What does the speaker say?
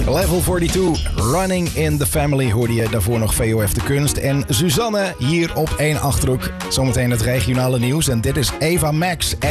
Level 42, Running in the Family hoorde je. Daarvoor nog VOF de Kunst. En Suzanne hier op 1 Achterhoek. Zometeen het regionale nieuws. En dit is Eva Max.